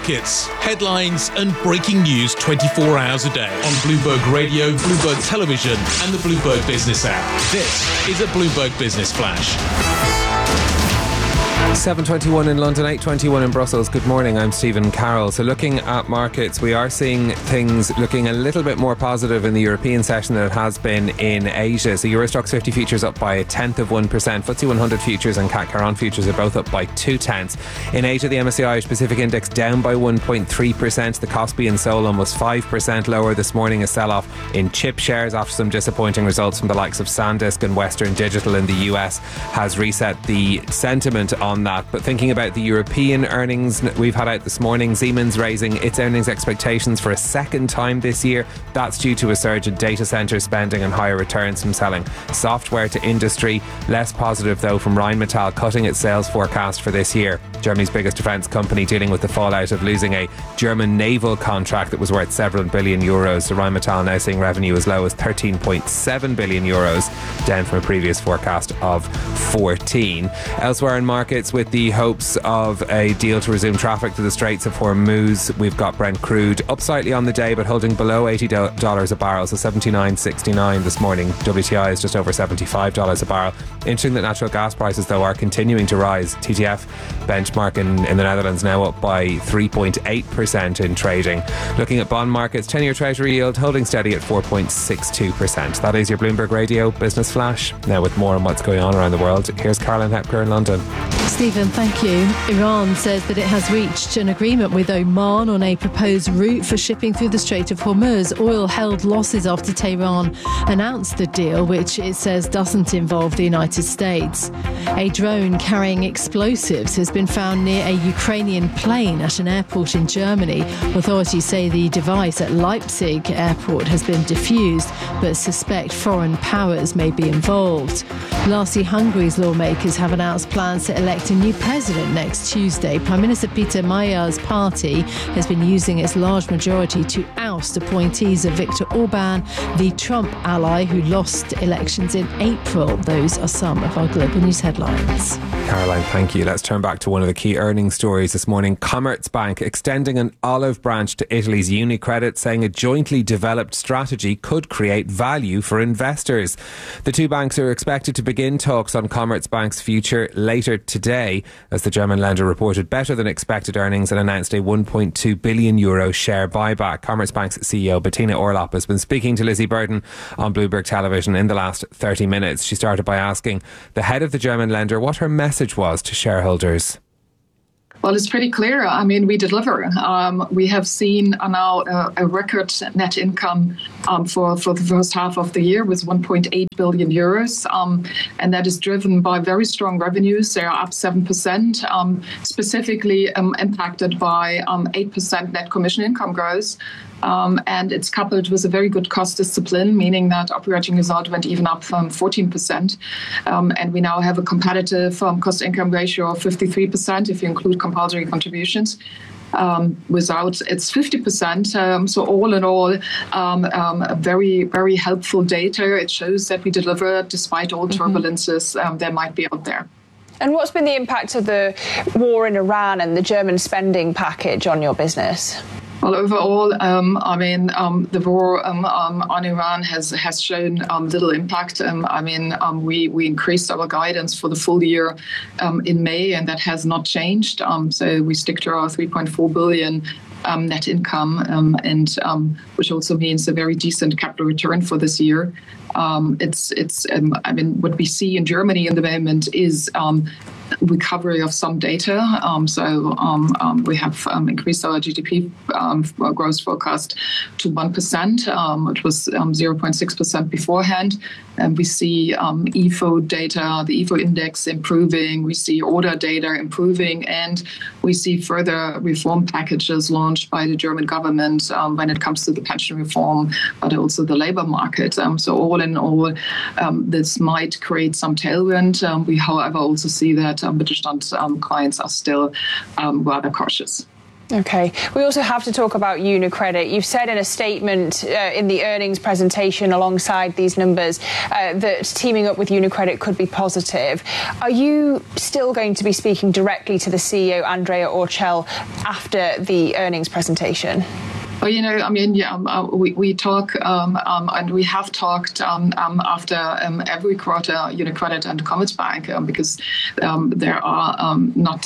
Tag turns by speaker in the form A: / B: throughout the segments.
A: markets, headlines and breaking news 24 hours a day on Bloomberg Radio, Bloomberg Television and the Bloomberg Business app. This is a Bloomberg Business Flash.
B: 7:21 in London, 8:21 in Brussels. Good morning, I'm Stephen Carroll. So looking at markets, we are seeing things looking a little bit more positive in the European session than it has been in Asia. So Euro Stoxx 50 futures up by 0.1%. FTSE 100 futures and CAC 40 futures are both up by 0.2. In Asia, the MSCI Irish Pacific Index down by 1.3%. The Kospi in Seoul almost 5% lower this morning. A sell-off in chip shares after some disappointing results from the likes of SanDisk and Western Digital in the US has reset the sentiment on that. But thinking about the European earnings we've had out this morning, Siemens raising its earnings expectations for a second time this year. That's due to a surge in data centre spending and higher returns from selling software to industry. Less positive though from Rheinmetall cutting its sales forecast for this year. Germany's biggest defence company dealing with the fallout of losing a German naval contract that was worth several billion euros. So Rheinmetall now seeing revenue as low as 13.7 billion euros, down from a previous forecast of 14. Elsewhere in markets, with the hopes of a deal to resume traffic to the Straits of Hormuz, we've got Brent crude up slightly on the day but holding below $80 a barrel, so 79.69 this morning. WTI is just over $75 a barrel. Interesting that natural gas prices though are continuing to rise. TTF benchmark in the Netherlands now up by 3.8% in trading. Looking at bond markets, 10-year Treasury yield holding steady at 4.62%. That is your Bloomberg Radio Business Flash. Now with more on what's going on around the world, here's Caroline Hepker in London.
C: Stephen, thank you. Iran says that it has reached an agreement with Oman on a proposed route for shipping through the Strait of Hormuz. Oil held losses after Tehran announced the deal, which it says doesn't involve the United States. A drone carrying explosives has been found near a Ukrainian plane at an airport in Germany. Authorities say the device at Leipzig airport has been defused, but suspect foreign powers may be involved. Lastly, Hungary's lawmakers have announced plans to elect a new president next Tuesday. Prime Minister Peter Magyar's party has been using its large majority to oust appointees of Viktor Orban, the Trump ally who lost elections in April. Those are some of our global news headlines.
B: Caroline, thank you. Let's turn back to one of the key earnings stories this morning. Commerzbank extending an olive branch to Italy's UniCredit, saying a jointly developed strategy could create value for investors. The two banks are expected to begin talks on Commerzbank's future later today, as the German lender reported better than expected earnings and announced a €1.2 billion share buyback. Commerzbank's CEO Bettina Orlopp has been speaking to Lizzie Burden on Bloomberg Television in the last 30 minutes. She started by asking the head of the German lender what her message was to shareholders.
D: Well, it's pretty clear. I mean, we deliver. We have seen now a record net income for the first half of the year with 1.8 billion euros. And that is driven by very strong revenues. They are up 7%, specifically impacted by 8% net commission income growth. And it's coupled with a very good cost discipline, meaning that operating result went even up from 14%. And we now have a competitive cost-income ratio of 53% if you include compulsory contributions. Without it's 50%. So all in all, very, very helpful data. It shows that we deliver despite all turbulences there might be out there.
E: And what's been the impact of the war in Iran and the German spending package on your business?
D: Well, overall, the war on Iran has shown little impact. We increased our guidance for the full year in May, and that has not changed. So we stick to our 3.4 billion net income, which also means a very decent capital return for this year. What we see in Germany in the moment is recovery of some data. We have increased our GDP growth forecast to 1%. It was 0.6% beforehand. And we see IFO data, the IFO index improving. We see order data improving, and we see further reform packages launched by the German government when it comes to the pension reform, but also the labor market. So all in all, this might create some tailwind. We, however, also see that Mittelstand clients are still rather cautious.
E: OK. We also have to talk about UniCredit. You've said in a statement in the earnings presentation alongside these numbers that teaming up with UniCredit could be positive. Are you still going to be speaking directly to the CEO, Andrea Orcel, after the earnings presentation?
D: Well, we talk and we have talked after every quarter, UniCredit and Commerzbank, because there are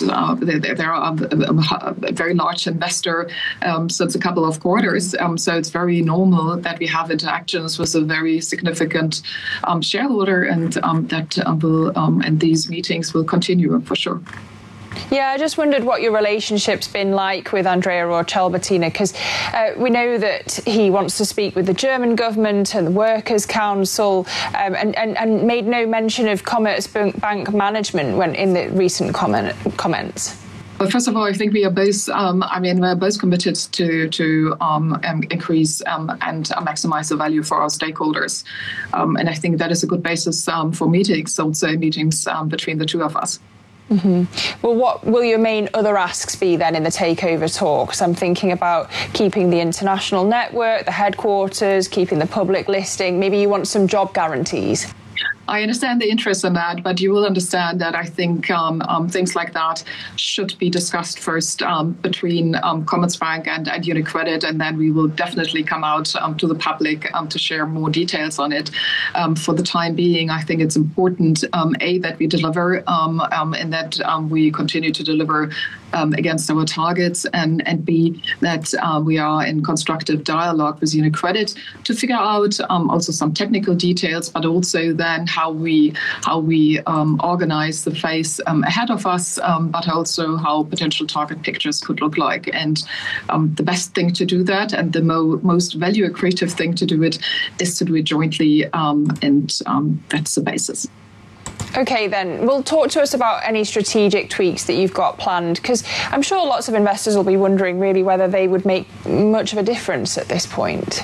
D: a very large investor since a couple of quarters. So it's very normal that we have interactions with a very significant shareholder, and and these meetings will continue for sure.
E: Yeah, I just wondered what your relationship's been like with Andrea Orcel, Bettina, because we know that he wants to speak with the German government and the Workers' Council, and made no mention of Commerzbank management when in the recent comments.
D: Well, first of all, I think we are both. We're both committed to increase and maximize the value for our stakeholders, and I think that is a good basis for meetings, also meetings between the two of us.
E: Mm-hmm. Well, what will your main other asks be then in the takeover talks? I'm thinking about keeping the international network, the headquarters, keeping the public listing. Maybe you want some job guarantees.
D: I understand the interest in that, but you will understand that I think things like that should be discussed first between Commerzbank and UniCredit, and then we will definitely come out to the public to share more details on it. For the time being, I think it's important, A, that we deliver and that we continue to deliver against our targets, and B, that we are in constructive dialogue with UniCredit to figure out also some technical details, but also then how we organize the phase ahead of us, but also how potential target pictures could look like. And the best thing to do that, and the most value accretive thing to do it, is to do it jointly, and that's the basis.
E: OK, then, well, talk to us about any strategic tweaks that you've got planned, because I'm sure lots of investors will be wondering really whether they would make much of a difference at this point.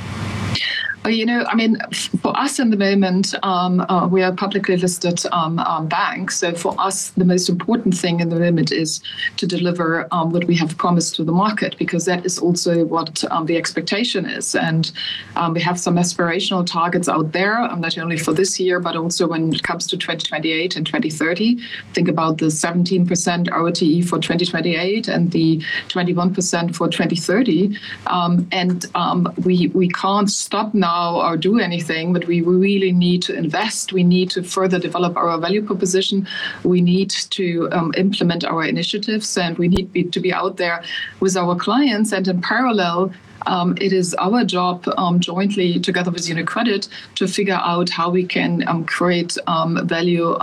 D: For us in the moment, we are a publicly listed bank. So for us, the most important thing in the moment is to deliver what we have promised to the market, because that is also what the expectation is. And we have some aspirational targets out there, not only for this year, but also when it comes to 2028 and 2030. Think about the 17% ROTE for 2028 and the 21% for 2030. We can't stop now or do anything, but we really need to invest. We need to further develop our value proposition. We need to implement our initiatives, and we need to be out there with our clients. And in parallel, it is our job jointly together with UniCredit to figure out how we can create value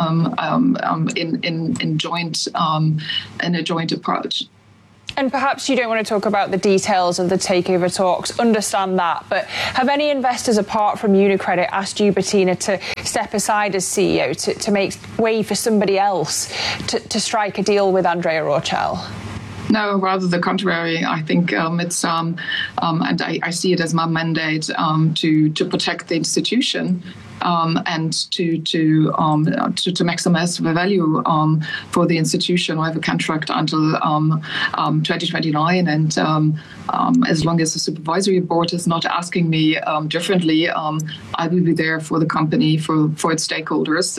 D: in a joint approach.
E: And perhaps you don't want to talk about the details of the takeover talks, understand that, but have any investors apart from UniCredit asked you, Bettina, to step aside as CEO to make way for somebody else to strike a deal with Andrea Orcel?
D: No, rather the contrary. I think it's and I see it as my mandate to protect the institution and to maximize the value for the institution. I have a contract until 2029, and as long as the supervisory board is not asking me differently, I will be there for the company, for its stakeholders,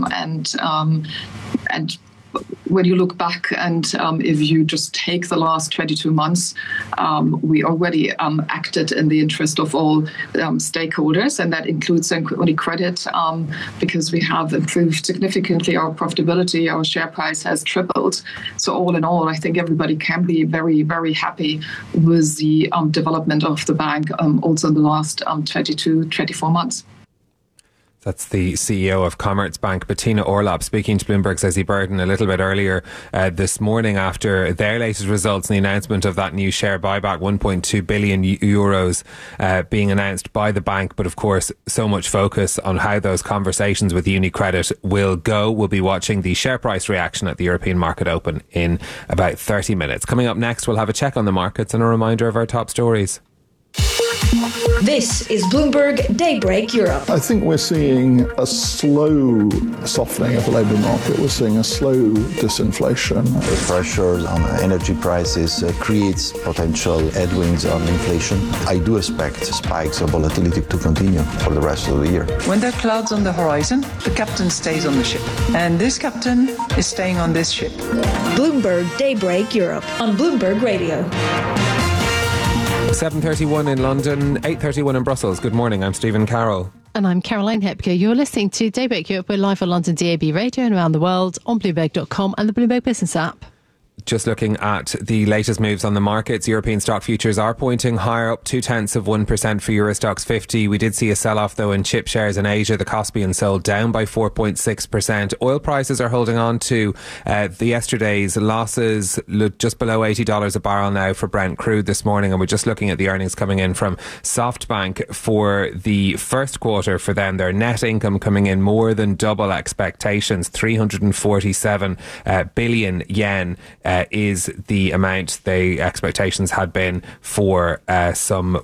D: and when you look back and if you just take the last 22 months, we already acted in the interest of all stakeholders, and that includes UniCredit, because we have improved significantly our profitability. Our share price has tripled. So all in all, I think everybody can be very, very happy with the development of the bank also in the last 24 months.
B: That's the CEO of Commerzbank, Bettina Orlopp, speaking to Bloomberg's Ezzy Burden a little bit earlier this morning after their latest results and the announcement of that new share buyback, 1.2 billion euros being announced by the bank. But of course, so much focus on how those conversations with UniCredit will go. We'll be watching the share price reaction at the European market open in about 30 minutes. Coming up next, we'll have a check on the markets and a reminder of our top stories.
F: This is Bloomberg Daybreak Europe.
G: I think we're seeing a slow softening of the labour market. We're seeing a slow disinflation.
H: The pressures on energy prices creates potential headwinds on inflation. I do expect spikes of volatility to continue for the rest of the year.
I: When there are clouds on the horizon, the captain stays on the ship. And this captain is staying on this ship.
F: Bloomberg Daybreak Europe on Bloomberg Radio.
B: 7:31 in London, 8:31 in Brussels. Good morning, I'm Stephen Carroll.
C: And I'm Caroline Hepker. You're listening to Daybreak Europe. We're live on London DAB radio and around the world on Bloomberg.com and the Bloomberg Business app.
B: Just looking at the latest moves on the markets, European stock futures are pointing higher, up 0.2% for Euro Stoxx 50. We did see a sell-off though in chip shares in Asia. The Caspian sold down by 4.6%. Oil prices are holding on to the yesterday's losses, just below $80 a barrel now for Brent crude this morning. And we're just looking at the earnings coming in from SoftBank for the first quarter for them. Their net income coming in more than double expectations, 347 billion yen. Is the amount the expectations had been for some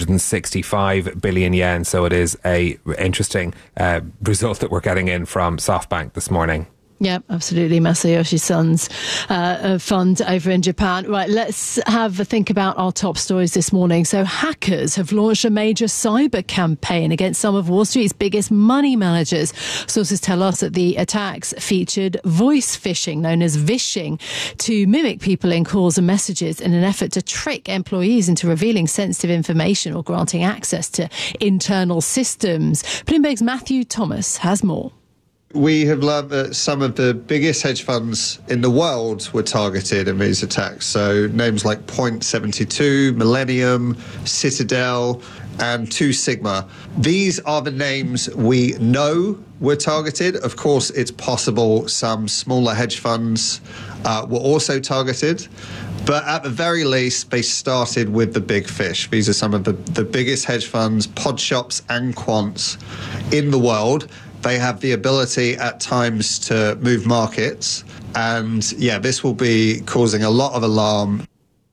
B: 165 billion yen. So it is a interesting result that we're getting in from SoftBank this morning.
C: Yeah, absolutely. Masayoshi Son's fund over in Japan. Right, let's have a think about our top stories this morning. So hackers have launched a major cyber campaign against some of Wall Street's biggest money managers. Sources tell us that the attacks featured voice phishing, known as vishing, to mimic people in calls and messages in an effort to trick employees into revealing sensitive information or granting access to internal systems. Bloomberg's Matthew Thomas has more.
J: We have learned that some of the biggest hedge funds in the world were targeted in these attacks. So names like Point72, Millennium, Citadel, and Two Sigma. These are the names we know were targeted. Of course, it's possible some smaller hedge funds were also targeted. But at the very least, they started with the big fish. These are some of the biggest hedge funds, pod shops and quants in the world. They have the ability at times to move markets. And yeah, this will be causing a lot of alarm.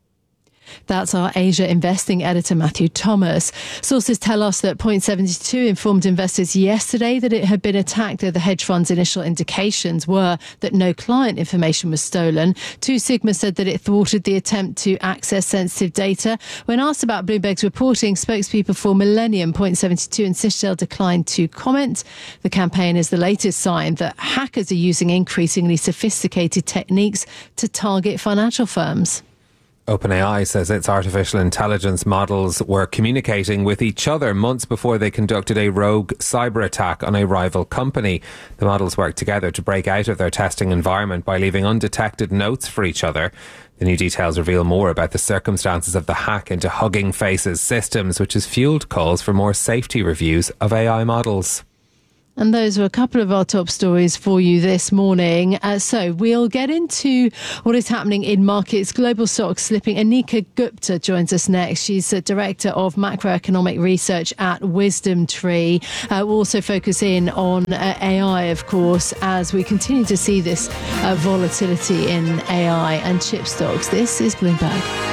C: That's our Asia investing editor, Matthew Thomas. Sources tell us that Point72 informed investors yesterday that it had been attacked, though the hedge fund's initial indications were that no client information was stolen. Two Sigma said that it thwarted the attempt to access sensitive data. When asked about Bloomberg's reporting, spokespeople for Millennium, Point72 and Citadel declined to comment. The campaign is the latest sign that hackers are using increasingly sophisticated techniques to target financial firms.
B: OpenAI says its artificial intelligence models were communicating with each other months before they conducted a rogue cyber attack on a rival company. The models worked together to break out of their testing environment by leaving undetected notes for each other. The new details reveal more about the circumstances of the hack into Hugging Face's systems, which has fueled calls for more safety reviews of AI models.
C: And those were a couple of our top stories for you this morning. So we'll get into what is happening in markets. Global stocks slipping. Anika Gupta joins us next. She's a director of macroeconomic research at Wisdom Tree. We'll also focus in on AI, of course, as we continue to see this volatility in AI and chip stocks. This is Bloomberg.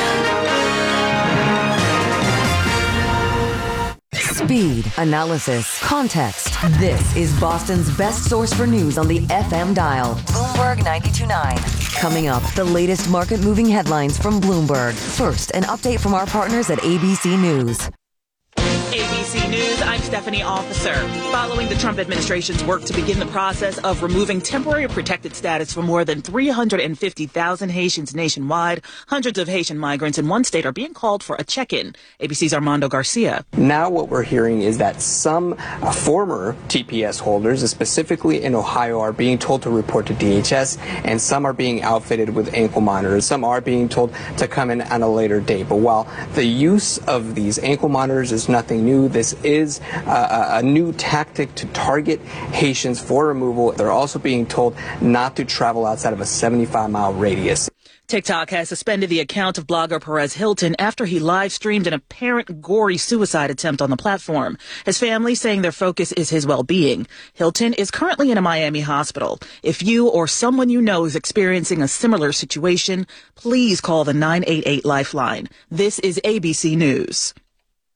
K: Speed, analysis, context. This is Boston's best source for news on the FM dial. Bloomberg 92.9. Coming up, the latest market-moving headlines from Bloomberg. First, an update from our partners at ABC News.
L: ABC News, I'm Stephanie Officer. Following the Trump administration's work to begin the process of removing temporary protected status for more than 350,000 Haitians nationwide, hundreds of Haitian migrants in one state are being called for a check-in. ABC's Armando Garcia.
M: Now what we're hearing is that some former TPS holders, specifically in Ohio, are being told to report to DHS, and some are being outfitted with ankle monitors. Some are being told to come in on a later date. But while the use of these ankle monitors is nothing new, this is a new tactic to target Haitians for removal. They're also being told not to travel outside of a 75-mile radius.
L: TikTok has suspended the account of blogger Perez Hilton after he live-streamed an apparent gory suicide attempt on the platform. His family saying their focus is his well-being. Hilton is currently in a Miami hospital. If you or someone you know is experiencing a similar situation, please call the 988 Lifeline. This is ABC News.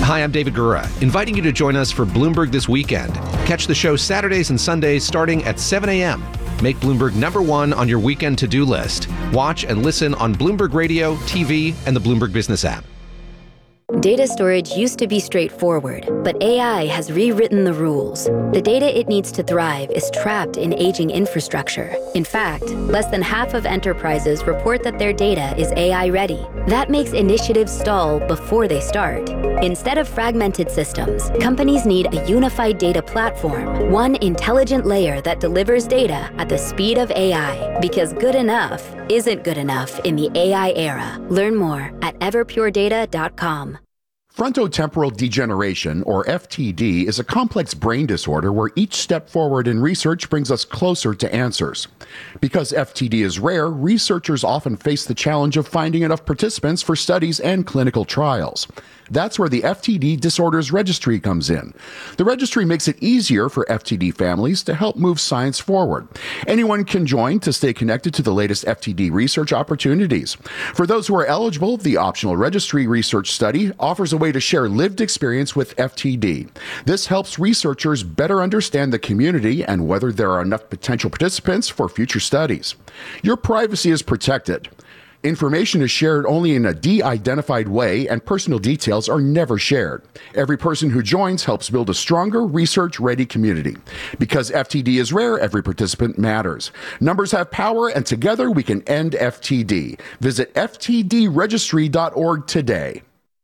N: Hi, I'm David Gura, inviting you to join us for Bloomberg This Weekend. Catch the show Saturdays and Sundays starting at 7 a.m. Make Bloomberg #1 on your weekend to-do list. Watch and listen on Bloomberg Radio, TV, and the Bloomberg Business app.
O: Data storage used to be straightforward, but AI has rewritten the rules. The data it needs to thrive is trapped in aging infrastructure. In fact, less than half of enterprises report that their data is AI ready. That makes initiatives stall before they start. Instead of fragmented systems, companies need a unified data platform, one intelligent layer that delivers data at the speed of AI, because good enough isn't good enough in the AI era. Learn more at everpuredata.com.
P: Frontotemporal degeneration, or FTD, is a complex brain disorder where each step forward in research brings us closer to answers. Because FTD is rare, researchers often face the challenge of finding enough participants for studies and clinical trials. That's where the FTD Disorders Registry comes in. The registry makes it easier for FTD families to help move science forward. Anyone can join to stay connected to the latest FTD research opportunities. For those who are eligible, the optional registry research study offers a way to share lived experience with FTD. This helps researchers better understand the community and whether there are enough potential participants for future studies. Your privacy is protected. Information is shared only in a de-identified way, and personal details are never shared. Every person who joins helps build a stronger, research-ready community. Because FTD is rare, every participant matters. Numbers have power, and together we can end FTD. Visit ftdregistry.org today.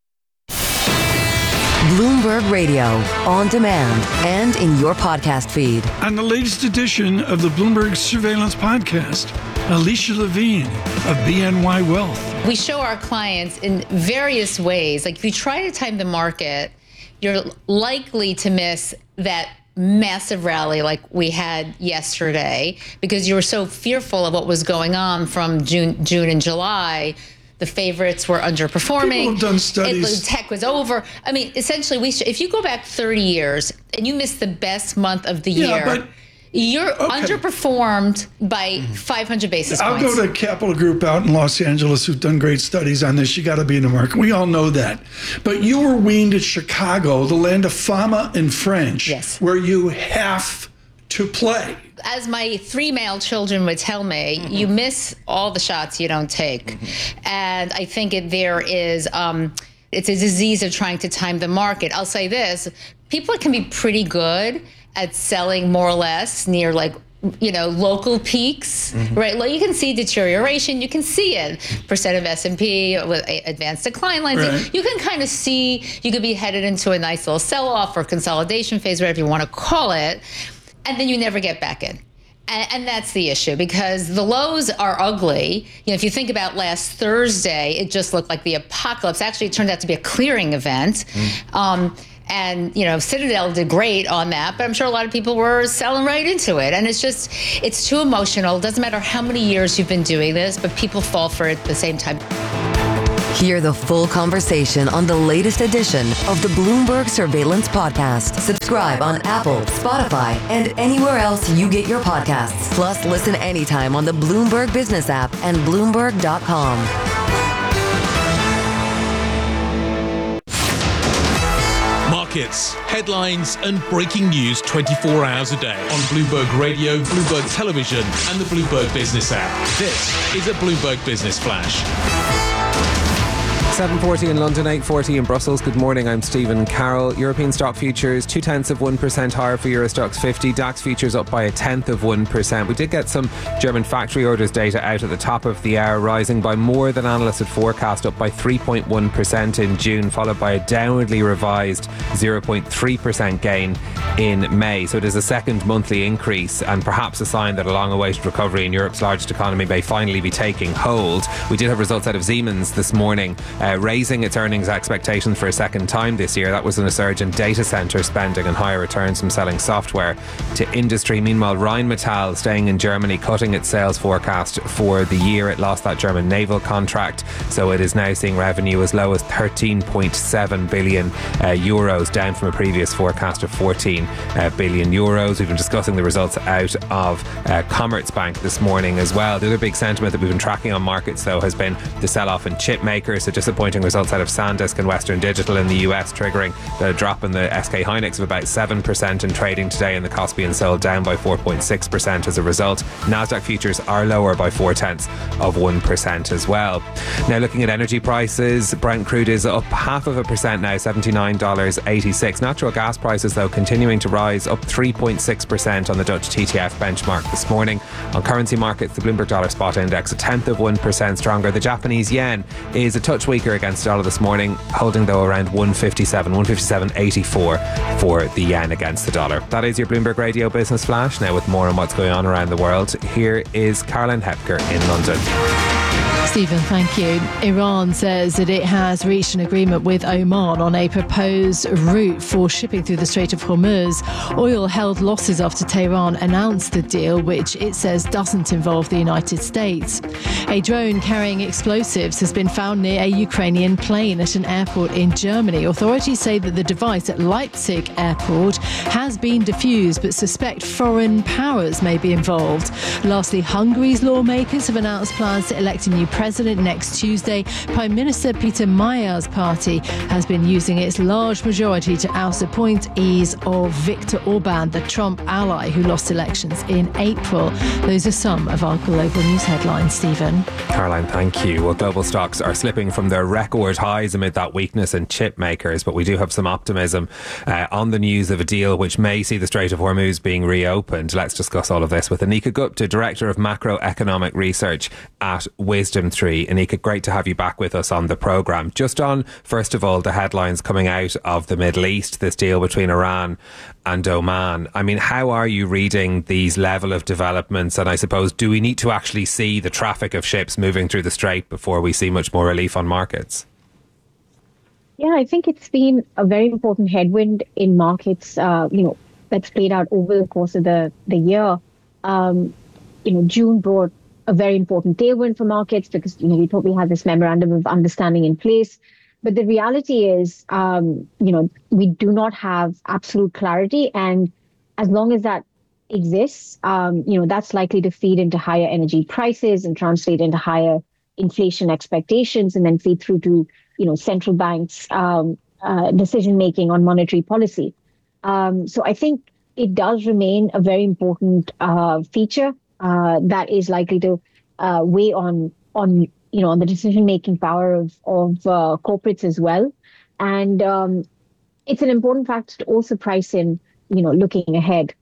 K: Bloomberg Radio, on demand and in your podcast feed.
Q: On the latest edition of the Bloomberg Surveillance Podcast, Alicia Levine of BNY Wealth.
R: We show our clients in various ways. Like if you try to time the market, you're likely to miss that massive rally like we had yesterday because you were so fearful of what was going on from June and July. The favorites were underperforming.
Q: People have done studies.
R: Tech was over. I mean, essentially, if you go back 30 years and you miss the best month of the year,
Q: but
R: you're underperformed by 500 basis points.
Q: I'll go to Capital Group out in Los Angeles, who've done great studies on this. You got to be in the market. We all know that. But you were weaned at Chicago, the land of Fama and French, where you have to play.
R: As my 3 male children would tell me, you miss all the shots you don't take. And I think there is, it's a disease of trying to time the market. I'll say this, people can be pretty good at selling more or less near local peaks, right? Like you can see deterioration, you can see it. Percent of S&P with advanced decline lines. Right. You can kind of see, you could be headed into a nice little sell-off or consolidation phase, whatever you want to call it. And then you never get back in. And that's the issue because the lows are ugly. If you think about last Thursday, it just looked like the apocalypse. Actually, it turned out to be a clearing event. And, Citadel did great on that, but I'm sure a lot of people were selling right into it. And it's too emotional. It doesn't matter how many years you've been doing this, but people fall for it at the same time.
K: Hear the full conversation on the latest edition of the Bloomberg Surveillance Podcast. Subscribe on Apple, Spotify, and anywhere else you get your podcasts. Plus, listen anytime on the Bloomberg Business app and Bloomberg.com.
A: Markets, headlines, and breaking news 24 hours a day on Bloomberg Radio, Bloomberg Television, and the Bloomberg Business app. This is a Bloomberg Business Flash.
B: 7:40 in London, 8:40 in Brussels. Good morning, I'm Stephen Carroll. European stock futures 0.2% higher for Euro Stoxx 50. DAX futures up by 0.1%. We did get some German factory orders data out at the top of the hour, rising by more than analysts had forecast, up by 3.1% in June, followed by a downwardly revised 0.3% gain in May. So it is a second monthly increase and perhaps a sign that a long-awaited recovery in Europe's largest economy may finally be taking hold. We did have results out of Siemens this morning, raising its earnings expectations for a second time this year. That was in a surge in data centre spending and higher returns from selling software to industry. Meanwhile, Rheinmetall, staying in Germany, cutting its sales forecast for the year. It lost that German naval contract, so it is now seeing revenue as low as 13.7 billion euros, down from a previous forecast of 14 billion euros. We've been discussing the results out of Commerzbank this morning as well. The other big sentiment that we've been tracking on markets, though, has been the sell-off in chip makers. So just disappointing results out of SanDisk and Western Digital in the US, triggering the drop in the SK Hynix of about 7% in trading today, and the Kospian sold down by 4.6% as a result. Nasdaq futures are lower by 0.4% as well. Now, looking at energy prices, Brent crude is up 0.5% now, $79.86. Natural gas prices, though, continuing to rise, up 3.6% on the Dutch TTF benchmark this morning. On currency markets, the Bloomberg dollar spot index a 0.1% stronger. The Japanese yen is a touch weaker against the dollar this morning, holding though around 157.84 for the yen against the dollar. That is your Bloomberg Radio Business Flash. Now, with more on what's going on around the world, here is Caroline Hepker in London.
C: Stephen, thank you. Iran says that it has reached an agreement with Oman on a proposed route for shipping through the Strait of Hormuz. Oil held losses after Tehran announced the deal, which it says doesn't involve the United States. A drone carrying explosives has been found near a Ukrainian plane at an airport in Germany. Authorities say that the device at Leipzig airport has been defused, but suspect foreign powers may be involved. Lastly, Hungary's lawmakers have announced plans to elect a new president next Tuesday. Prime Minister Peter Mayer's party has been using its large majority to oust appointees of Viktor Orban, the Trump ally who lost elections in April. Those are some of our global news headlines, Stephen.
B: Caroline, thank you. Well, global stocks are slipping from their record highs amid that weakness in chip makers, but we do have some optimism on the news of a deal which may see the Strait of Hormuz being reopened. Let's discuss all of this with Anika Gupta, Director of Macroeconomic Research at Wisdom Tree. Anika, great to have you back with us on the programme. Just on, first of all, the headlines coming out of the Middle East, this deal between Iran and Oman. I mean, how are you reading these level of developments? And I suppose, do we need to actually see the traffic of ships moving through the Strait before we see much more relief on markets?
S: Yeah, I think it's been a very important headwind in markets, that's played out over the course of the year. June brought a very important tailwind for markets because, we thought we had this memorandum of understanding in place. But the reality is, we do not have absolute clarity. And as long as that exists, that's likely to feed into higher energy prices and translate into higher inflation expectations and then feed through to, central banks' decision-making on monetary policy. So I think it does remain a very important feature that is likely to weigh on the decision-making power of corporates as well. And it's an important factor to also price in, looking ahead.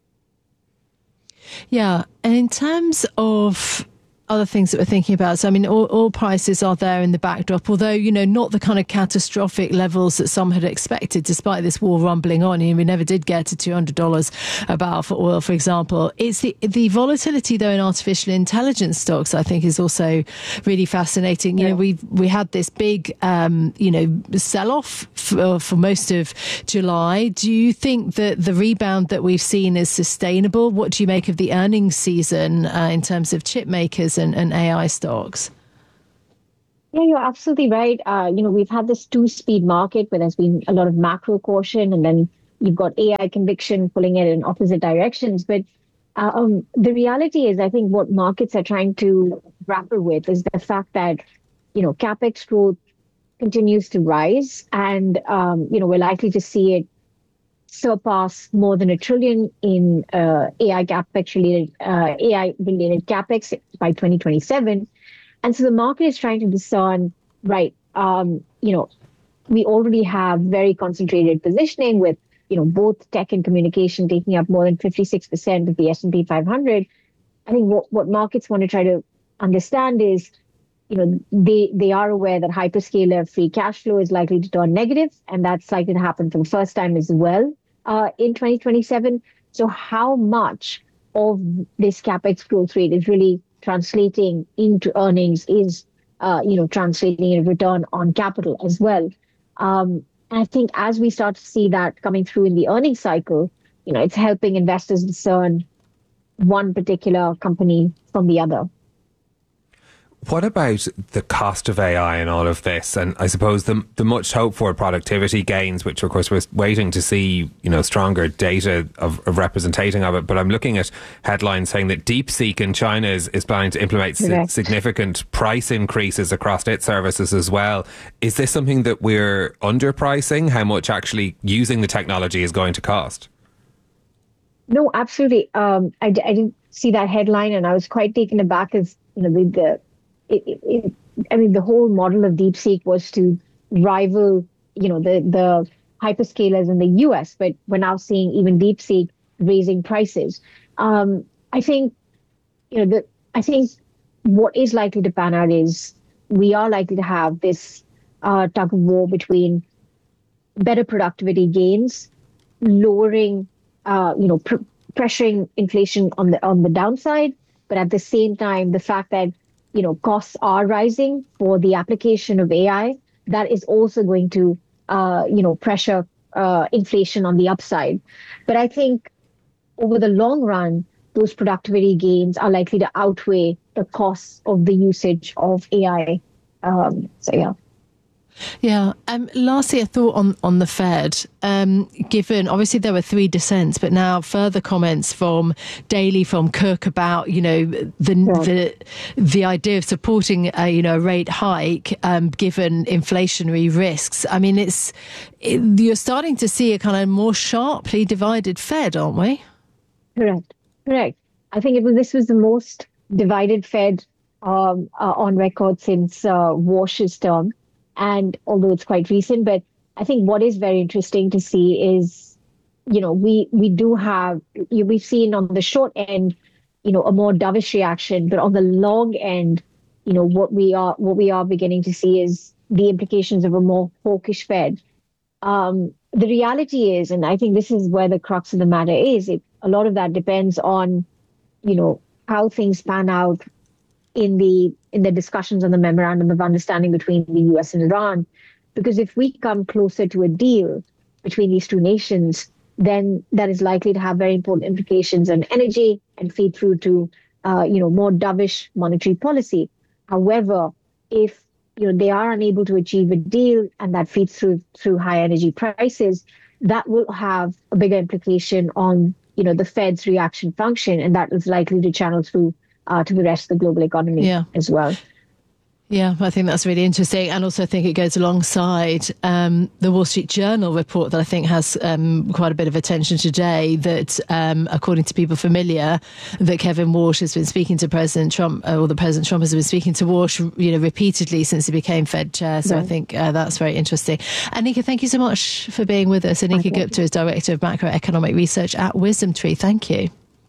C: Yeah. And in terms of other things that we're thinking about, so I mean, oil prices are there in the backdrop, although, not the kind of catastrophic levels that some had expected, despite this war rumbling on. We never did get to $200 a barrel for oil, for example. It's the volatility, though, in artificial intelligence stocks, I think, is also really fascinating. We had this big, sell-off for most of July. Do you think that the rebound that we've seen is sustainable? What do you make of the earnings season in terms of chip makers and AI stocks?
S: Yeah, you're absolutely right. We've had this two-speed market where there's been a lot of macro caution, and then you've got AI conviction pulling it in opposite directions. But the reality is, I think what markets are trying to grapple with is the fact that, CapEx growth continues to rise, and we're likely to see it surpass more than $1 trillion in AI related capex by 2027. And so the market is trying to discern, right, we already have very concentrated positioning with, both tech and communication taking up more than 56% of the S&P 500. I think what markets want to try to understand is, they are aware that hyperscaler free cash flow is likely to turn negative, and that's likely to happen for the first time as well in 2027. So how much of this capex growth rate is really translating into earnings is, translating in return on capital as well. And I think as we start to see that coming through in the earnings cycle, it's helping investors discern one particular company from the other.
B: What about the cost of AI and all of this? And I suppose the much hoped for productivity gains, which of course we're waiting to see, stronger data of representing of it. But I'm looking at headlines saying that DeepSeek in China is planning to implement significant price increases across its services as well. Is this something that we're underpricing? How much actually using the technology is going to cost?
S: No, absolutely. I didn't see that headline, and I was quite taken aback as the whole model of DeepSeek was to rival, the hyperscalers in the US, but we're now seeing even DeepSeek raising prices. I think what is likely to pan out is we are likely to have this tug of war between better productivity gains, lowering, pressuring inflation on the downside, but at the same time, the fact that costs are rising for the application of AI, that is also going to, pressure inflation on the upside. But I think over the long run, those productivity gains are likely to outweigh the costs of the usage of AI.
C: Yeah. Lastly, a thought on the Fed. Given obviously there were 3 dissents, but now further comments from Daly, from Cook about the idea of supporting a rate hike given inflationary risks. I mean, you're starting to see a kind of more sharply divided Fed, aren't we?
S: Correct. I think this was the most divided Fed on record since Walsh's term. And although it's quite recent, but I think what is very interesting to see is, we've seen on the short end, a more dovish reaction, but on the long end, what we are beginning to see is the implications of a more hawkish Fed. The reality is, and I think this is where the crux of the matter is, a lot of that depends on, how things pan out in the discussions on the memorandum of understanding between the US and Iran. Because if we come closer to a deal between these two nations, then that is likely to have very important implications on energy and feed through to, more dovish monetary policy. However, if they are unable to achieve a deal and that feeds through high energy prices, that will have a bigger implication on, the Fed's reaction function, and that is likely to channel through to the rest of the global economy as well.
C: Yeah, I think that's really interesting. And also I think it goes alongside the Wall Street Journal report that I think has quite a bit of attention today, that according to people familiar, that Kevin Walsh has been speaking to President Trump, or the President Trump has been speaking to Walsh, repeatedly since he became Fed chair. So I think that's very interesting. Anika, thank you so much for being with us. Anika Gupta is Director of Macroeconomic Research at WisdomTree. Thank you.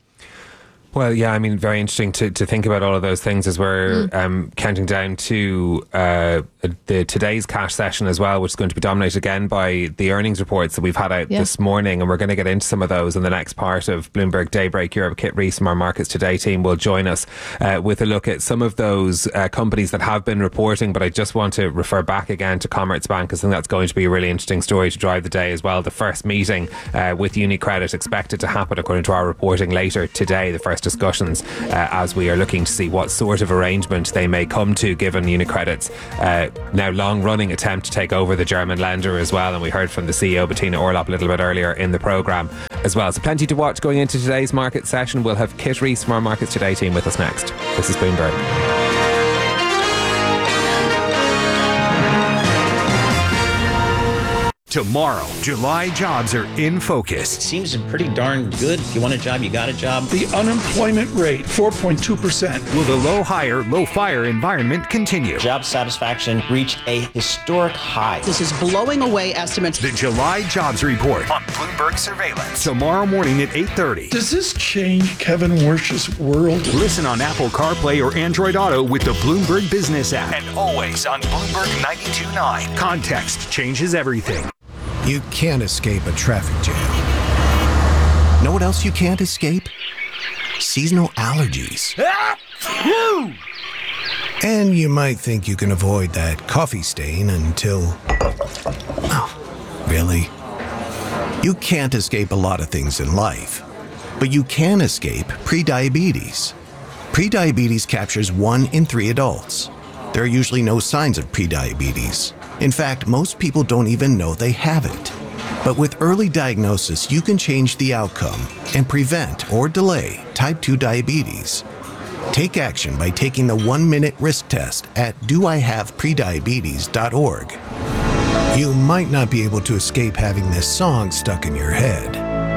B: Well, yeah, I mean, very interesting to think about all of those things as we're counting down to the today's cash session as well, which is going to be dominated again by the earnings reports that we've had out this morning. And we're going to get into some of those in the next part of Bloomberg Daybreak Europe. Kit Rees from our Markets Today team will join us with a look at some of those companies that have been reporting. But I just want to refer back again to Commerzbank, because I think that's going to be a really interesting story to drive the day as well. The first meeting with UniCredit expected to happen, according to our reporting, later today. The first discussions as we are looking to see what sort of arrangement they may come to, given UniCredit's now long-running attempt to take over the German lender as well. And we heard from the CEO, Bettina Orlopp, a little bit earlier in the programme as well. So plenty to watch going into today's market session. We'll have Kit Rees from our Markets Today team with us next. This is Bloomberg.
T: Tomorrow, July jobs are in focus.
U: It seems pretty darn good. If you want a job, you got a job.
Q: The unemployment rate, 4.2%.
T: Will the low hire, low fire environment continue?
U: Job satisfaction reached a historic high.
V: This is blowing away estimates.
T: The July jobs report on Bloomberg Surveillance. Tomorrow morning at 8:30.
Q: Does this change Kevin Warsh's world?
T: Listen on Apple CarPlay or Android Auto with the Bloomberg Business app. And always on Bloomberg 92.9. Context changes everything.
W: You can't escape a traffic jam. Know what else you can't escape? Seasonal allergies. And you might think you can avoid that coffee stain until... Oh, really? You can't escape a lot of things in life, but you can escape prediabetes. Prediabetes captures 1 in 3 adults. There are usually no signs of prediabetes. In fact, most people don't even know they have it. But with early diagnosis, you can change the outcome and prevent or delay type 2 diabetes. Take action by taking the 1-minute risk test at doihaveprediabetes.org. You might not be able to escape having this song stuck in your head,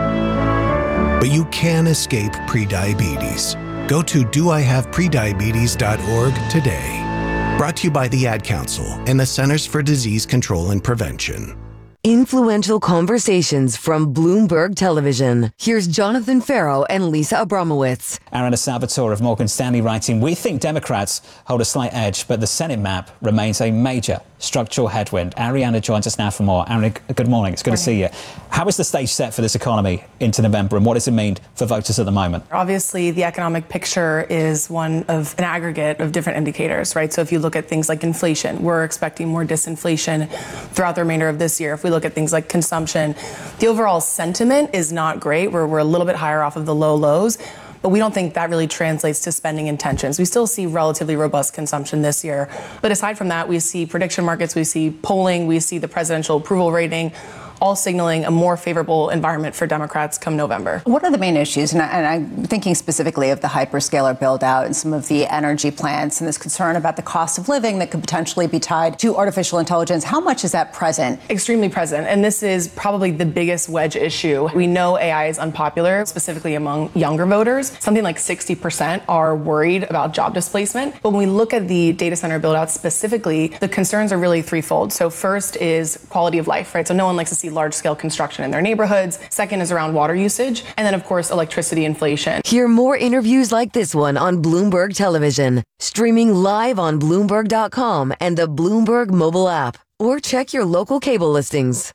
W: but you can escape prediabetes. Go to doihaveprediabetes.org today. Brought to you by the Ad Council and the Centers for Disease Control and Prevention.
K: Influential conversations from Bloomberg Television. Here's Jonathan Farrow and Lisa Abramowitz.
D: Ariana Salvatore of Morgan Stanley writing, we think Democrats hold a slight edge, but the Senate map remains a major structural headwind. Ariana joins us now for more. Ariana, good morning. It's good to see you. How is the stage set for this economy into November, and what does it mean for voters at the moment?
E: Obviously, the economic picture is one of an aggregate of different indicators, right? So if you look at things like inflation, we're expecting more disinflation throughout the remainder of this year. If we look at things like consumption, the overall sentiment is not great. We're a little bit higher off of the low lows, but we don't think that really translates to spending intentions. We still see relatively robust consumption this year. But aside from that, we see prediction markets, we see polling, we see the presidential approval rating, all signaling a more favorable environment for Democrats come November.
G: What are the main issues? And I'm thinking specifically of the hyperscaler build out and some of the energy plants and this concern about the cost of living that could potentially be tied to artificial intelligence. How much is that present?
E: Extremely present. And this is probably the biggest wedge issue. We know AI is unpopular, specifically among younger voters. Something like 60% are worried about job displacement. But when we look at the data center build out specifically, the concerns are really threefold. So first is quality of life, right? So no one likes to see large-scale construction in their neighborhoods. Second is around water usage. And then, of course, electricity inflation.
K: Hear more interviews like this one on Bloomberg Television, streaming live on Bloomberg.com and the Bloomberg mobile app. Or check your local cable listings.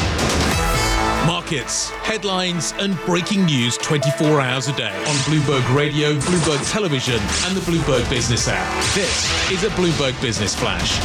A: Markets, headlines and breaking news 24 hours a day on Bloomberg Radio, Bloomberg Television and the Bloomberg Business app. This is a Bloomberg Business Flash.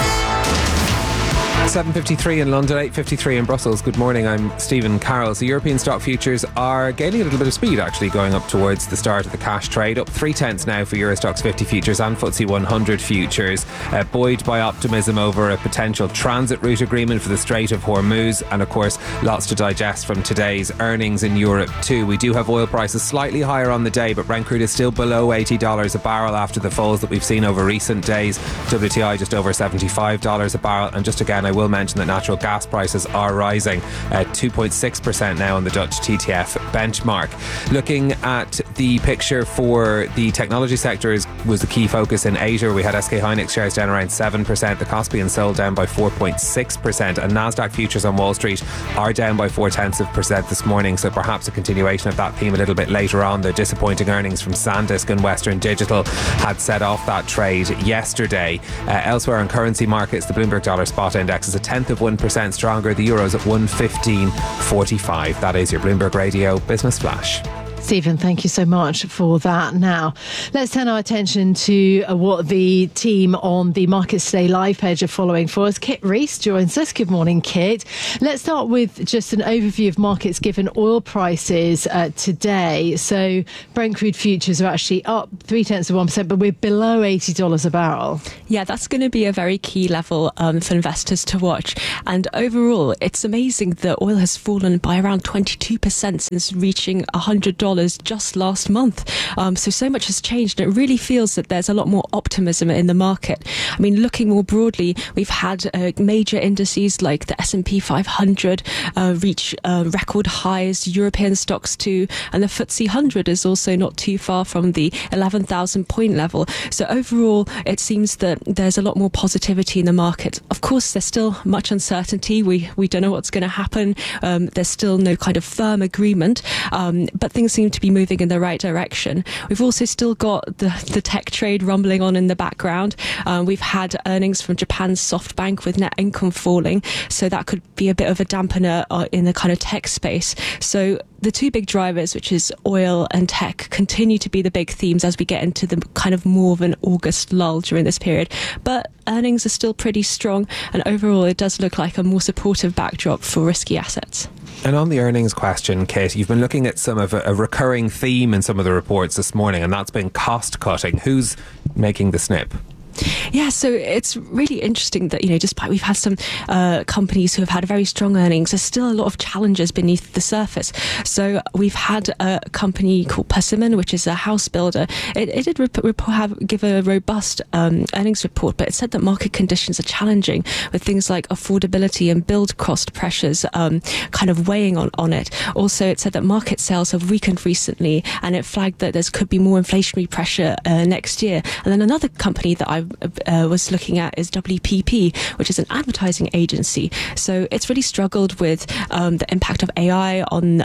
B: 7:53 in London, 8:53 in Brussels. Good morning, I'm Stephen Carroll. So European stock futures are gaining a little bit of speed, actually, going up towards the start of the cash trade. Up 0.3 now for Euro Stoxx 50 futures and FTSE 100 futures. Buoyed by optimism over a potential transit route agreement for the Strait of Hormuz. And of course, lots to digest from today's earnings in Europe too. We do have oil prices slightly higher on the day, but Brent crude is still below $80 a barrel after the falls that we've seen over recent days. WTI just over $75 a barrel. And just again, I will mention that natural gas prices are rising at 2.6% now on the Dutch TTF benchmark. Looking at the picture for the technology sector was the key focus in Asia. We had SK Hynix shares down around 7%, the Kospi and Seoul down by 4.6%, and Nasdaq futures on Wall Street are down by 0.4% this morning, so perhaps a continuation of that theme a little bit later on. The disappointing earnings from SanDisk and Western Digital had set off that trade yesterday. Elsewhere on currency markets, the Bloomberg Dollar Spot Index is a 0.1% stronger. The Euro's at 115.45. That is your Bloomberg Radio Business Flash.
C: Stephen, thank you so much for that. Now, let's turn our attention to what the team on the Markets Today live page are following for us. Kit Rees joins us. Good morning, Kit. Let's start with just an overview of markets given oil prices today. So Brent crude futures are actually up 0.3%, but we're below $80 a barrel.
X: Yeah, that's going to be a very key level for investors to watch. And overall, it's amazing that oil has fallen by around 22% since reaching $100 just last month. So much has changed, and it really feels that there's a lot more optimism in the market. I mean, looking more broadly, we've had major indices like the S&P 500 reach record highs, European stocks too, and the FTSE 100 is also not too far from the 11,000 point level. So overall, it seems that there's a lot more positivity in the market. Of course, there's still much uncertainty. We don't know what's going to happen. There's still no kind of firm agreement, but things seem to be moving in the right direction. We've also still got the tech trade rumbling on in the background. We've had earnings from Japan's SoftBank with net income falling, so that could be a bit of a dampener in the kind of tech space. So the two big drivers, which is oil and tech, continue to be the big themes as we get into the kind of more of an August lull during this period. But earnings are still pretty strong, and overall it does look like a more supportive backdrop for risky assets.
B: And on the earnings question, Kate, you've been looking at some of a recurring theme in some of the reports this morning, and that's been cost cutting. Who's making the snip?
X: Yeah, so it's really interesting that, despite we've had some companies who have had very strong earnings, there's still a lot of challenges beneath the surface. So we've had a company called Persimmon, which is a house builder. It did give a robust earnings report, but it said that market conditions are challenging with things like affordability and build cost pressures kind of weighing on it. Also, it said that market sales have weakened recently, and it flagged that there could be more inflationary pressure next year. And then another company that I was looking at is WPP, which is an advertising agency. So it's really struggled with the impact of AI on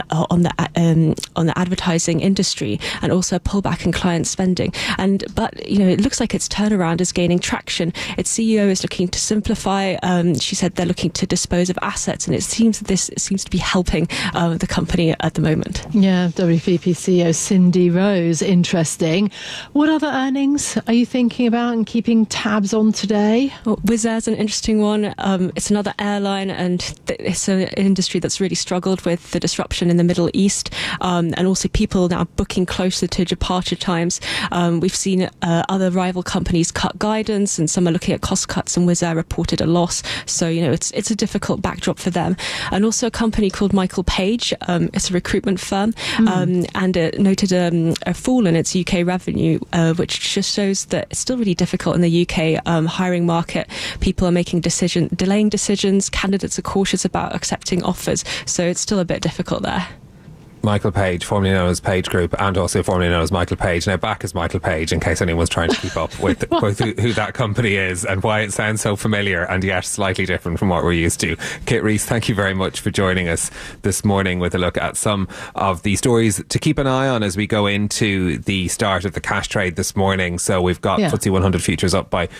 X: the advertising industry, and also a pullback in client spending. But it looks like its turnaround is gaining traction. Its CEO is looking to simplify. She said they're looking to dispose of assets, and it seems that this seems to be helping the company at the moment.
C: Yeah, WPP CEO Cindy Rose. Interesting. What other earnings are you thinking about and keeping tabs on today?
X: Well, Wizz Air's an interesting one. It's another airline, and it's an industry that's really struggled with the disruption in the Middle East, and also people now booking closer to departure times. We've seen other rival companies cut guidance, and some are looking at cost cuts, and Wizz Air reported a loss. So, it's a difficult backdrop for them. And also a company called Michael Page. It's a recruitment firm, and it noted a fall in its UK revenue, which just shows that it's still really difficult in the UK hiring market. People are delaying decisions. Candidates are cautious about accepting offers. So it's still a bit difficult there.
B: Michael Page, formerly known as Page Group, and also formerly known as Michael Page, now back as Michael Page, in case anyone's trying to keep up with who that company is and why it sounds so familiar and yet slightly different from what we're used to. Kit Rees, thank you very much for joining us this morning with a look at some of the stories to keep an eye on as we go into the start of the cash trade this morning. So we've got FTSE 100 futures up by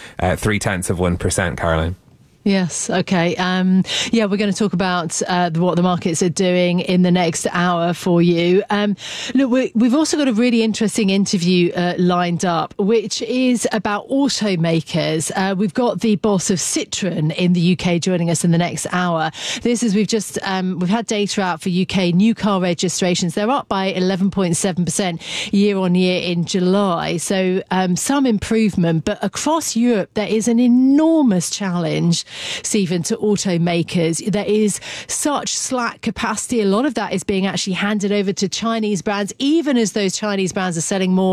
B: 0.3%, Caroline.
C: Yes. Okay. We're going to talk about what the markets are doing in the next hour for you. Look, we've also got a really interesting interview lined up, which is about automakers. We've got the boss of Citroën in the UK joining us in the next hour. This is we've had data out for UK new car registrations. They're up by 11.7% year on year in July. So some improvement, but across Europe there is an enormous challenge, Stephen, to automakers. There is such slack capacity. A lot of that is being actually handed over to Chinese brands, even as those Chinese brands are selling more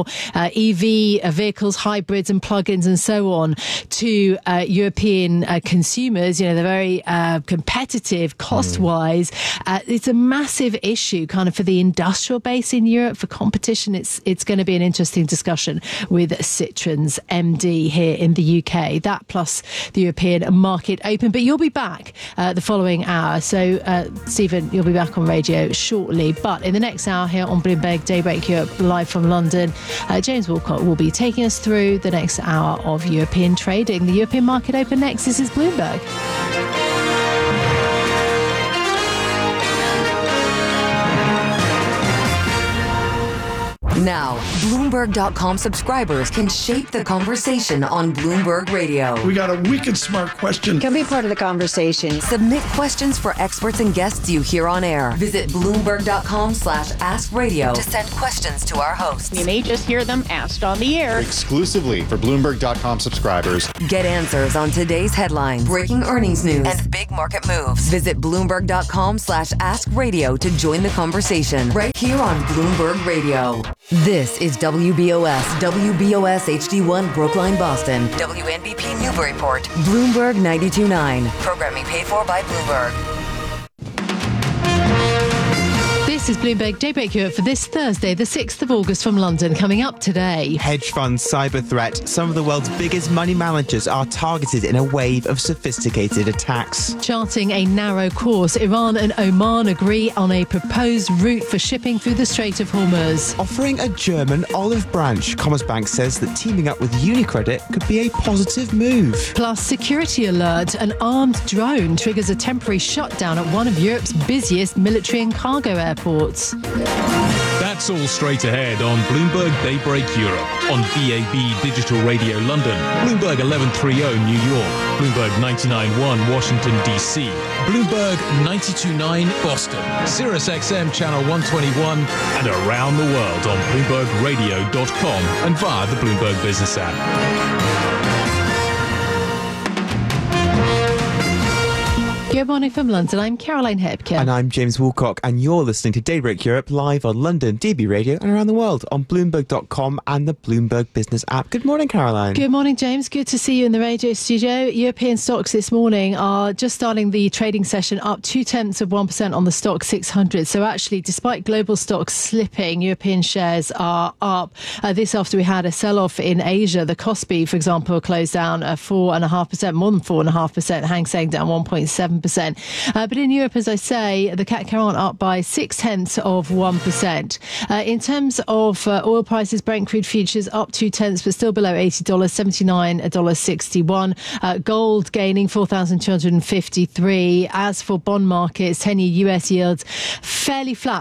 C: EV vehicles, hybrids and plug-ins and so on to European consumers. They're very competitive cost-wise. It's a massive issue kind of for the industrial base in Europe. For competition, it's going to be an interesting discussion with Citroën's MD here in the UK. That plus the European market open. But you'll be back the following hour. So, Stephen, you'll be back on radio shortly. But in the next hour here on Bloomberg Daybreak Europe, live from London, James Walcott will be taking us through the next hour of European trading. The European market open next. This is Bloomberg.
K: Now, Bloomberg.com subscribers can shape the conversation on Bloomberg Radio.
Q: We got a wicked smart question.
K: Can be part of the conversation. Submit questions for experts and guests you hear on air. Visit Bloomberg.com/askradio to send questions to our hosts.
F: You may just hear them asked on the air.
H: Exclusively for Bloomberg.com subscribers.
K: Get answers on today's headlines, breaking earnings news, and big market moves. Visit Bloomberg.com/askradio to join the conversation right here on Bloomberg Radio. This is WBOS HD1 Brookline, Boston. WNBP Newburyport. Bloomberg 92.9. Programming paid for by Bloomberg.
C: This is Bloomberg Daybreak Europe for this Thursday, the 6th of August from London. Coming up today.
I: Hedge funds, cyber threat. Some of the world's biggest money managers are targeted in a wave of sophisticated attacks.
C: Charting a narrow course, Iran and Oman agree on a proposed route for shipping through the Strait of Hormuz.
I: Offering a German olive branch, Commerzbank says that teaming up with UniCredit could be a positive move.
C: Plus, security alert. An armed drone triggers a temporary shutdown at one of Europe's busiest military and cargo airports.
A: That That's all straight ahead on Bloomberg Daybreak Europe, on DAB Digital Radio London, Bloomberg 1130 New York, Bloomberg 99.1 Washington DC, Bloomberg 92.9 Boston, Sirius XM Channel 121, and around the world on BloombergRadio.com and via the Bloomberg Business app.
C: Good morning from London. I'm Caroline Hepker.
I: And I'm James Woolcock, and you're listening to Daybreak Europe live on London, DB Radio, and around the world on Bloomberg.com and the Bloomberg Business app. Good morning, Caroline.
C: Good morning, James. Good to see you in the radio studio. European stocks this morning are just starting the trading session up 0.2% on the stock 600. So actually, despite global stocks slipping, European shares are up. This after we had a sell-off in Asia. The Kospi, for example, closed down 4.5%, more than 4.5%. Hang Seng down 1.7%. But in Europe, as I say, the CAC 40 up by 0.6%. In terms of oil prices, Brent crude futures up 0.2, but still below $80, $79.61. Gold gaining 4,253. As for bond markets, 10-year US yields fairly flat,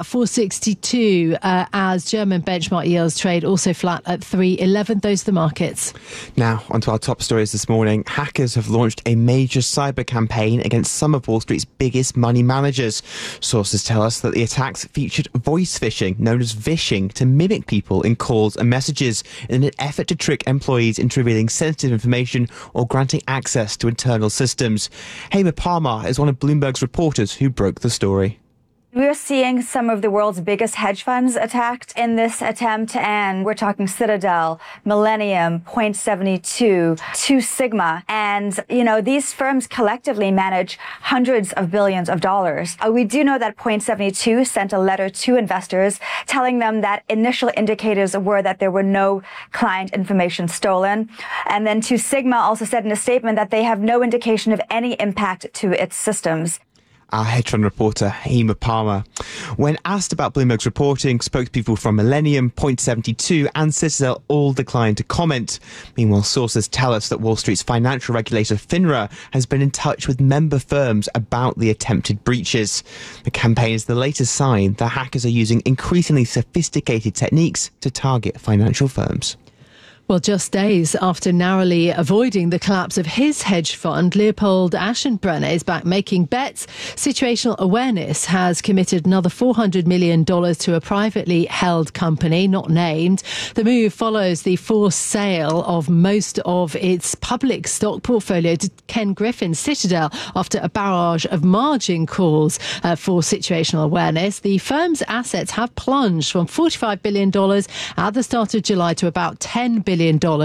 C: 4.62, as German benchmark yields trade also flat at 3.11. Those are the markets.
I: Now, onto our top stories this morning. Hackers have launched a major cyber campaign against some of Wall Street's biggest money managers. Sources tell us that the attacks featured voice phishing, known as vishing, to mimic people in calls and messages in an effort to trick employees into revealing sensitive information or granting access to internal systems. Hema Parmar is one of Bloomberg's reporters who broke the story.
J: We're seeing some of the world's biggest hedge funds attacked in this attempt, and we're talking Citadel, Millennium, Point72, Two Sigma, and, these firms collectively manage hundreds of billions of dollars. We do know that Point72 sent a letter to investors telling them that initial indicators were that there were no client information stolen. And then Two Sigma also said in a statement that they have no indication of any impact to its systems.
I: Our hedge fund reporter, Hema Parmar. When asked about Bloomberg's reporting, spokespeople from Millennium, Point72 and Citadel all declined to comment. Meanwhile, sources tell us that Wall Street's financial regulator, FINRA, has been in touch with member firms about the attempted breaches. The campaign is the latest sign that hackers are using increasingly sophisticated techniques to target financial firms.
C: Well, just days after narrowly avoiding the collapse of his hedge fund, Leopold Aschenbrenner is back making bets. Situational Awareness has committed another $400 million to a privately held company, not named. The move follows the forced sale of most of its public stock portfolio to Ken Griffin's Citadel after a barrage of margin calls for Situational Awareness. The firm's assets have plunged from $45 billion at the start of July to about $10 billion.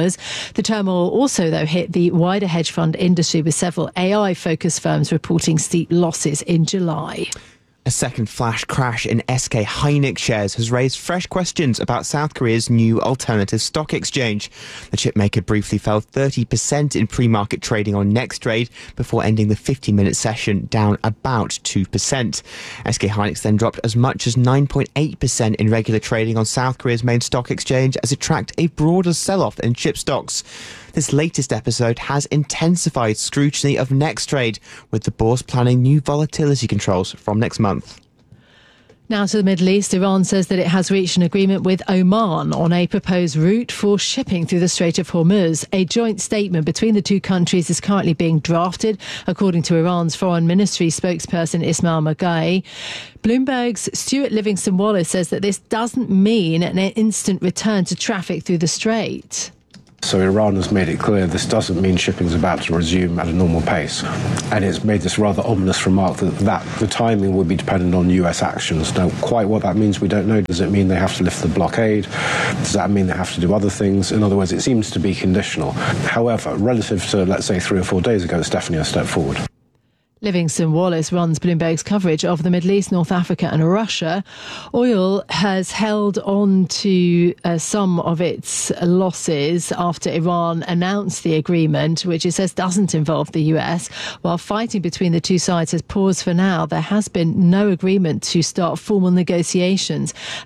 C: The turmoil also, though, hit the wider hedge fund industry, with several AI-focused firms reporting steep losses in July.
I: A second flash crash in SK Hynix shares has raised fresh questions about South Korea's new alternative stock exchange. The chipmaker briefly fell 30% in pre-market trading on Nextrade before ending the 50-minute session down about 2%. SK Hynix then dropped as much as 9.8% in regular trading on South Korea's main stock exchange as it tracked a broader sell-off in chip stocks. This latest episode has intensified scrutiny of Nextrade, with the bourse planning new volatility controls from next month.
C: Now to the Middle East. Iran says that it has reached an agreement with Oman on a proposed route for shipping through the Strait of Hormuz. A joint statement between the two countries is currently being drafted, according to Iran's Foreign Ministry spokesperson Ismail Margai. Bloomberg's Stuart Livingston-Wallace says that this doesn't mean an instant return to traffic through the strait.
L: So Iran has made it clear this doesn't mean shipping is about to resume at a normal pace. And it's made this rather ominous remark that the timing will be dependent on US actions. Now, quite what that means, we don't know. Does it mean they have to lift the blockade? Does that mean they have to do other things? In other words, it seems to be conditional. However, relative to, let's say, 3 or 4 days ago, it's definitely a step forward.
C: Livingston-Wallace runs Bloomberg's coverage of the Middle East, North Africa and Russia. Oil has held on to some of its losses after Iran announced the agreement, which it says doesn't involve the US. While fighting between the two sides has paused for now, there has been no agreement to start formal negotiations.